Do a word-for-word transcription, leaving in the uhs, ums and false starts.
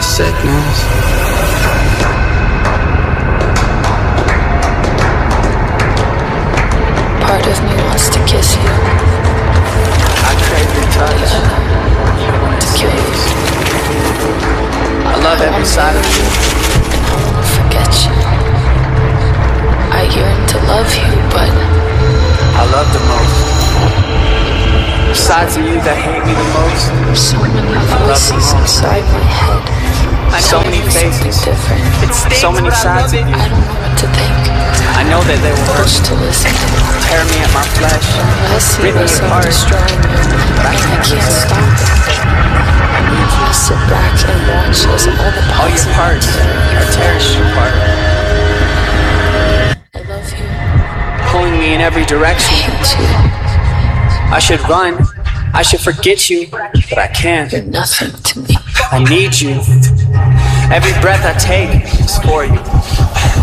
sickness. Part of me wants to kiss you. I crave your touch. You want to kiss. I love every side of you. And I won't forget you. I yearn to love you, but I love the most. Sides of you that hate me the most. so many voices inside my head. So many faces. Different. So many sides of you. I don't know what to think. I know that they will hurt. Push to listen. Tear me at my flesh. I see Rip me myself apart. destroying you, But I and I can't can't resist. stop it. I sit back and watch as all the All parts your of parts me are tearing me apart. I love you. Pulling me in every I direction. hate you. I should run. I should forget you. But I can't. You're nothing to me. I need you. Every breath I take is for you.